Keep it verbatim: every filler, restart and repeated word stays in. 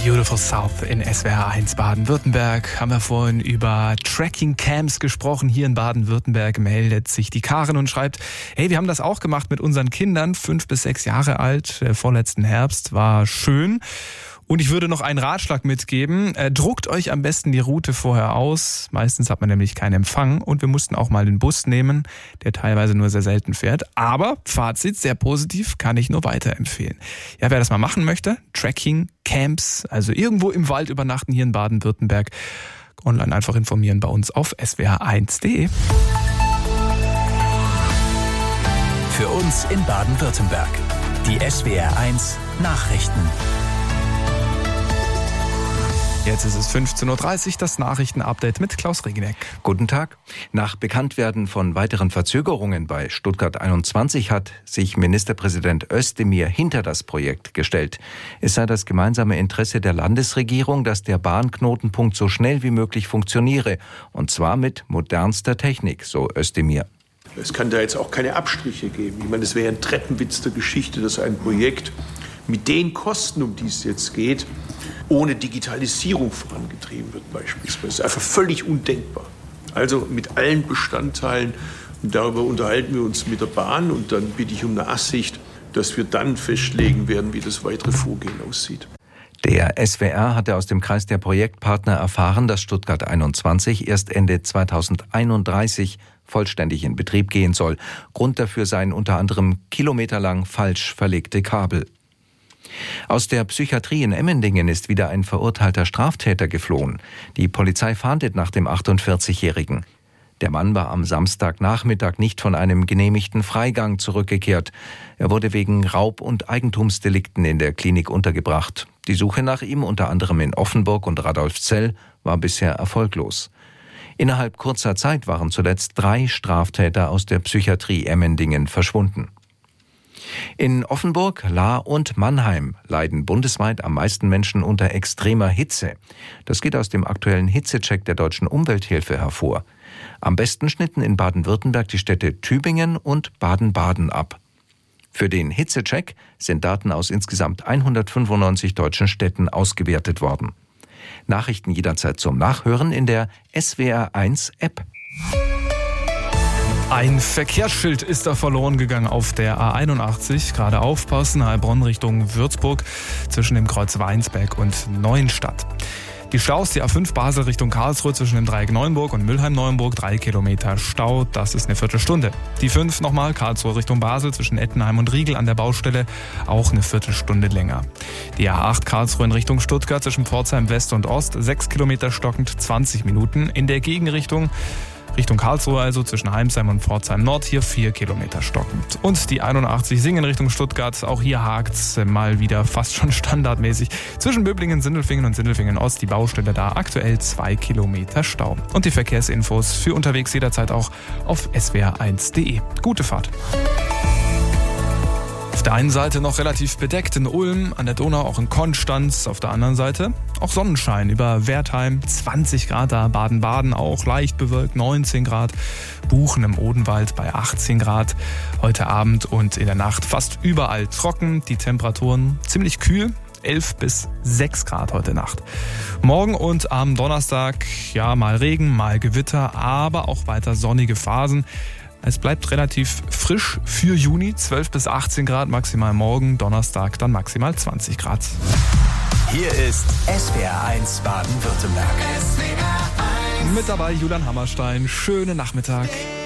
Beautiful South in S W R eins Baden-Württemberg. Haben wir vorhin über Tracking-Camps gesprochen. Hier in Baden-Württemberg meldet sich die Karin und schreibt, hey, wir haben das auch gemacht mit unseren Kindern, fünf bis sechs Jahre alt, der vorletzten Herbst, war schön. Und ich würde noch einen Ratschlag mitgeben. Äh, druckt euch am besten die Route vorher aus. Meistens hat man nämlich keinen Empfang. Und wir mussten auch mal den Bus nehmen, der teilweise nur sehr selten fährt. Aber Fazit, sehr positiv, kann ich nur weiterempfehlen. Ja, wer das mal machen möchte, Tracking, Camps, also irgendwo im Wald übernachten hier in Baden-Württemberg. Online einfach informieren bei uns auf s w r eins punkt d e. Für uns in Baden-Württemberg. Die S W R eins Nachrichten. Jetzt ist es fünfzehn Uhr dreißig, das Nachrichtenupdate mit Klaus Regeneck. Guten Tag. Nach Bekanntwerden von weiteren Verzögerungen bei Stuttgart einundzwanzig hat sich Ministerpräsident Özdemir hinter das Projekt gestellt. Es sei das gemeinsame Interesse der Landesregierung, dass der Bahnknotenpunkt so schnell wie möglich funktioniere. Und zwar mit modernster Technik, so Özdemir. Es kann da jetzt auch keine Abstriche geben. Ich meine, es wäre ein Treppenwitz der Geschichte, dass ein Projekt mit den Kosten, um die es jetzt geht, ohne Digitalisierung vorangetrieben wird beispielsweise. Das ist einfach völlig undenkbar. Also mit allen Bestandteilen, und darüber unterhalten wir uns mit der Bahn und dann bitte ich um eine Aussicht, dass wir dann festlegen werden, wie das weitere Vorgehen aussieht. Der S W R hatte aus dem Kreis der Projektpartner erfahren, dass Stuttgart einundzwanzig erst Ende zweitausendeinunddreißig vollständig in Betrieb gehen soll. Grund dafür seien unter anderem kilometerlang falsch verlegte Kabel. Aus der Psychiatrie in Emmendingen ist wieder ein verurteilter Straftäter geflohen. Die Polizei fahndet nach dem achtundvierzigjährigen. Der Mann war am Samstagnachmittag nicht von einem genehmigten Freigang zurückgekehrt. Er wurde wegen Raub- und Eigentumsdelikten in der Klinik untergebracht. Die Suche nach ihm, unter anderem in Offenburg und Radolfzell, war bisher erfolglos. Innerhalb kurzer Zeit waren zuletzt drei Straftäter aus der Psychiatrie Emmendingen verschwunden. In Offenburg, Lahr und Mannheim leiden bundesweit am meisten Menschen unter extremer Hitze. Das geht aus dem aktuellen Hitzecheck der Deutschen Umwelthilfe hervor. Am besten schnitten in Baden-Württemberg die Städte Tübingen und Baden-Baden ab. Für den Hitzecheck sind Daten aus insgesamt hundertfünfundneunzig deutschen Städten ausgewertet worden. Nachrichten jederzeit zum Nachhören in der S W R eins App. Ein Verkehrsschild ist da verloren gegangen auf der A einundachtzig. Gerade aufpassen, Heilbronn Richtung Würzburg zwischen dem Kreuz Weinsberg und Neuenstadt. Die Staus, die A fünf Basel Richtung Karlsruhe zwischen dem Dreieck Neuenburg und Mülheim-Neuenburg, drei Kilometer Stau, das ist eine Viertelstunde. Die fünf nochmal, Karlsruhe Richtung Basel zwischen Ettenheim und Riegel an der Baustelle, auch eine Viertelstunde länger. Die A acht Karlsruhe in Richtung Stuttgart zwischen Pforzheim West und Ost, sechs Kilometer stockend, zwanzig Minuten. In der Gegenrichtung Richtung Karlsruhe, also zwischen Heimsheim und Pforzheim Nord, hier vier Kilometer stockend. Und die einundachtzig Singen Richtung Stuttgart, auch hier hakt's mal wieder fast schon standardmäßig. Zwischen Böblingen, Sindelfingen und Sindelfingen Ost, die Baustelle da, aktuell zwei Kilometer Stau. Und die Verkehrsinfos für unterwegs jederzeit auch auf s w r eins punkt d e. Gute Fahrt. Auf der einen Seite noch relativ bedeckt in Ulm, an der Donau auch in Konstanz. Auf der anderen Seite auch Sonnenschein über Wertheim, zwanzig Grad da, Baden-Baden auch leicht bewölkt, neunzehn Grad. Buchen im Odenwald bei achtzehn Grad. Heute Abend und in der Nacht fast überall trocken, die Temperaturen ziemlich kühl. elf bis sechs Grad heute Nacht. Morgen und am Donnerstag, ja, mal Regen, mal Gewitter, aber auch weiter sonnige Phasen. Es bleibt relativ frisch für Juni, zwölf bis achtzehn Grad maximal morgen, Donnerstag dann maximal zwanzig Grad. Hier ist S W R eins Baden-Württemberg. Mit dabei Julian Hammerstein. Schönen Nachmittag.